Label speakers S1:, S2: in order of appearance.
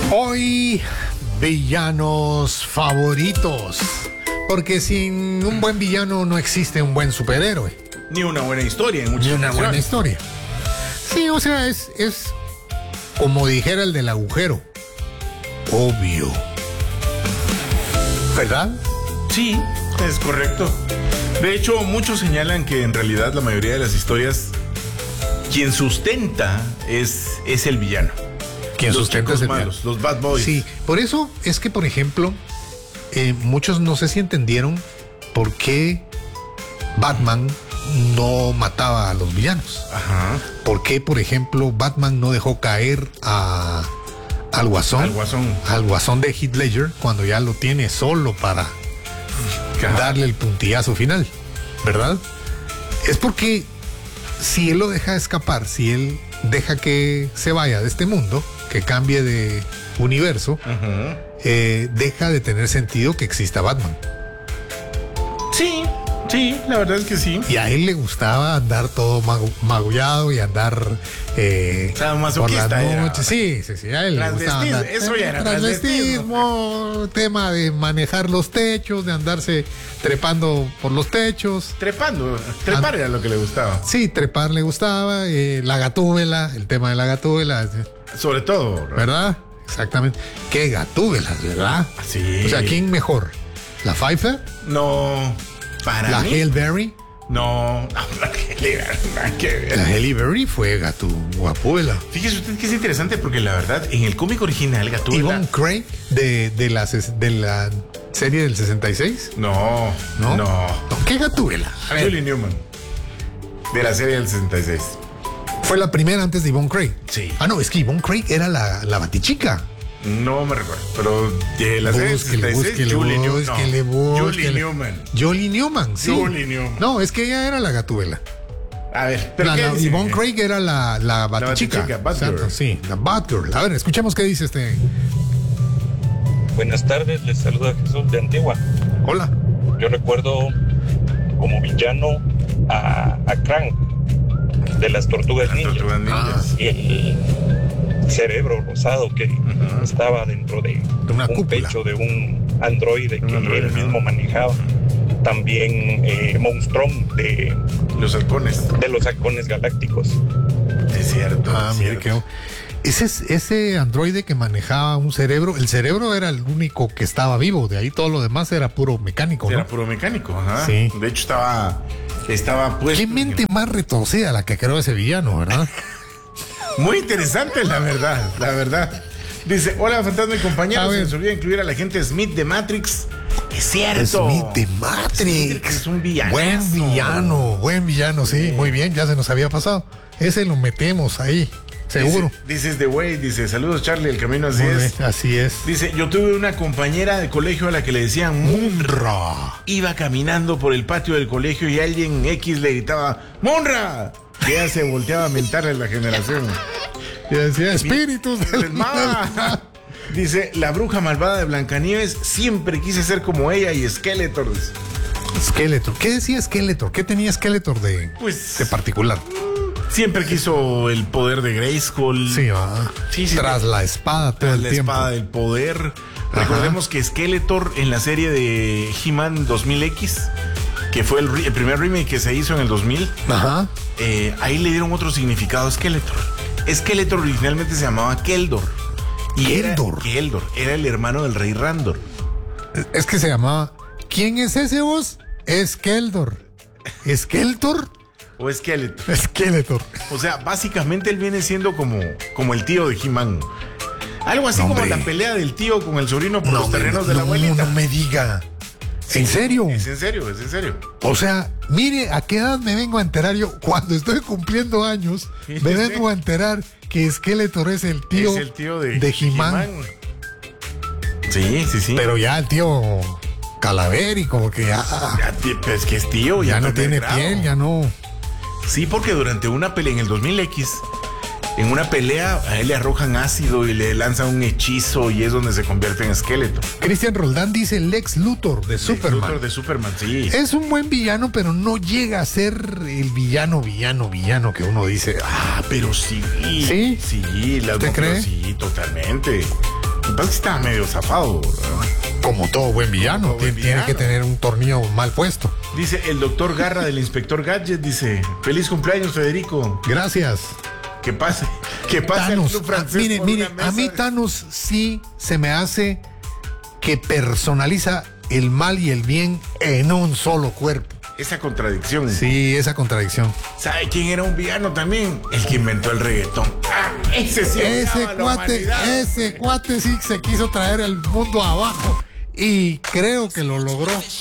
S1: Hoy, villanos favoritos. Porque sin un buen villano no existe un buen superhéroe.
S2: Ni una buena historia en muchas
S1: Ni una buena
S2: ocasiones.
S1: historia. Sí, o sea, es como dijera el del agujero. Obvio. ¿Verdad?
S2: Sí, es correcto. De hecho, muchos señalan que en realidad la mayoría de las historias, quien sustenta es el villano.
S1: Quien
S2: Los
S1: sustenta
S2: chicos
S1: es el
S2: malos,
S1: villano.
S2: los bad boys.
S1: Sí, por eso es que, por ejemplo, muchos no sé si entendieron por qué Batman no mataba a los villanos.
S2: Ajá.
S1: ¿Por qué, por ejemplo, Batman no dejó caer al Guasón? Al Guasón de Heath Ledger, cuando ya lo tiene solo para darle el puntillazo final, ¿verdad? Es porque si él lo deja escapar, si él deja que se vaya de este mundo, que cambie de universo,
S2: Ajá.
S1: deja de tener sentido que exista Batman.
S2: Sí, la verdad es que sí.
S1: Y a él le gustaba andar todo magullado y andar
S2: O sea,
S1: por
S2: masoquista
S1: las
S2: era.
S1: noches. Sí, a él le gustaba andar.
S2: Eso ya era
S1: transvestismo, tema de manejar los techos, de andarse trepando por los techos.
S2: Trepar era lo que le gustaba.
S1: Sí, trepar le gustaba, la gatúbela, el tema de la gatúbela,
S2: Sobre todo,
S1: ¿verdad? Exactamente. Qué gatúbelas, ¿verdad?
S2: Sí.
S1: O sea, ¿quién mejor? ¿La Pfeiffer?
S2: No, para
S1: ¿La
S2: mí.
S1: Halle Berry?
S2: No, la Halle Berry, nada que ver.
S1: La Halle Berry fue guapúbela.
S2: Fíjese usted que es interesante porque la verdad, en el cómic original, Gatúbela.
S1: Yvonne Craig de la serie del 66.
S2: No.
S1: ¿Qué gatúbela? A ver,
S2: Julie Newman. De la serie del 66.
S1: fue la primera antes de Yvonne Craig.
S2: Sí.
S1: Ah, no, es que Yvonne Craig era la batichica.
S2: No me recuerdo. Pero de la serie del 66, Julie Newman. Julie Newman.
S1: Julie Newman, sí.
S2: Julie Newman.
S1: No, es que ella era la gatúbela.
S2: A ver, pero ¿qué dice?
S1: Yvonne Craig era la batichica.
S2: batichica, Batgirl.
S1: Exacto, sí, la Batgirl. A ver, escuchemos qué dice este.
S3: Buenas tardes, les saluda Jesús de Antigua.
S1: Hola.
S3: Yo recuerdo como villano a Krang de las Tortugas Ninja
S2: Tortugas Ninjas.
S3: y el cerebro rosado que estaba dentro de
S1: una
S3: un
S1: cúpula.
S3: pecho de un androide que
S2: androide,
S3: él mismo manejaba. También Monstrom de
S2: Los halcones.
S3: los halcones galácticos.
S2: Es cierto.
S1: Ah,
S2: es
S1: mire
S2: cierto.
S1: ese androide que manejaba un cerebro, el cerebro era el único que estaba vivo, de ahí todo lo demás era puro mecánico, ¿no?
S2: Era puro mecánico, ajá.
S1: Sí.
S2: De hecho, estaba puesto.
S1: Qué mente más retorcida la que creó ese villano, ¿verdad?
S2: Muy interesante, la verdad. Dice, hola, fantasma y
S1: A
S2: compañeros. Se
S1: ver.
S2: les olvida incluir a la gente Smith de Matrix. Es cierto.
S1: Smith de Matrix.
S2: Es un villano.
S1: Buen villano, sí, muy bien, ya se nos había pasado. Ese lo metemos ahí, seguro.
S2: Dice The Way, dice, saludos Charlie, el camino así
S1: Muy bien,
S2: es.
S1: así es.
S2: Dice, yo tuve una compañera de colegio a la que le decían Munra. Iba caminando por el patio del colegio y alguien X le gritaba, ¡Munra! Que ella se volteaba a mentarle a la generación.
S1: Y decía, espíritus del mal.
S2: Dice, la bruja malvada de Blancanieves, siempre quise ser como ella y Skeletor.
S1: Skeletor. ¿Qué decía Skeletor? ¿Qué tenía Skeletor de particular?
S2: Siempre quiso el poder de Grayskull.
S1: Sí, va.
S2: Sí,
S1: Tras la espada todo el
S2: la
S1: tiempo.
S2: espada del poder.
S1: Ajá.
S2: Recordemos que Skeletor en la serie de He-Man 2000X, que fue el primer remake que se hizo en el 2000,
S1: Ajá.
S2: ahí le dieron otro significado a Skeletor. Skeletor originalmente se llamaba Keldor. Keldor. Era el hermano del rey Randor.
S1: Es que se llamaba. ¿Quién es ese vos? Skeletor. ¿Skeletor?
S2: O Skeletor.
S1: Skeletor.
S2: O sea, básicamente él viene siendo como el tío de He-Man. Algo así
S1: No,
S2: como
S1: hombre.
S2: la pelea del tío con el sobrino por los terrenos de la abuelita.
S1: No me diga. ¿En serio?
S2: Es en serio.
S1: O sea, mire, ¿a qué edad me vengo a enterar yo? Cuando estoy cumpliendo años,
S2: Sí,
S1: me
S2: sí.
S1: vengo a enterar que Skeletor es el tío,
S2: Es el tío de
S1: He-Man.
S2: Sí.
S1: Pero ya el tío Calaveri, como que ya
S2: Pues que es tío,
S1: no
S2: tercer
S1: tiene
S2: grado.
S1: piel, ya no.
S2: Sí, porque durante una pelea en el 2000X, en una pelea a él le arrojan ácido y le lanzan un hechizo y es donde se convierte en Skeletor.
S1: Cristian Roldán dice Lex Luthor de Superman.
S2: Luthor de Superman, sí.
S1: Es un buen villano, pero no llega a ser el villano que uno dice.
S2: Pero sí.
S1: ¿Sí?
S2: Sí,
S1: ¿Usted cree?
S2: Sí, totalmente. Lo que pasa es que estaba medio zafado, ¿verdad?
S1: Como todo buen villano, tiene que tener un tornillo mal puesto.
S2: Dice el doctor Garra del Inspector Gadget, dice, feliz cumpleaños, Federico.
S1: Gracias.
S2: Que pase
S1: Thanos,
S2: al club francés.
S1: mire, a mí Thanos sí se me hace que personaliza el mal y el bien en un solo cuerpo.
S2: Esa contradicción.
S1: Sí, esa contradicción.
S2: ¿Sabe quién era un villano también? El que inventó el reggaetón.
S1: Ese cuate sí se quiso traer el mundo abajo y creo que lo logró.